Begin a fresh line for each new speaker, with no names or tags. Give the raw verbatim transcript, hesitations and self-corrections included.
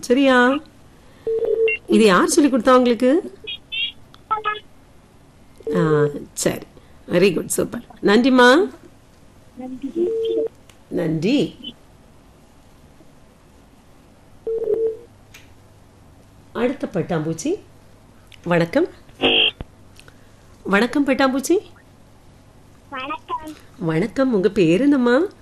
சரியா? இது யார் சொல்லி கொடுத்தா உங்களுக்கு? ஆ, சரி, வெரி குட், சூப்பர். நன்றிம்மா. நன்றி. அடுத்த பட்டாம்பூச்சி. வணக்கம். வணக்கம் பட்டாம்பூச்சி.
வணக்கம்.
வணக்கம், உங்க பேர் என்னம்மா?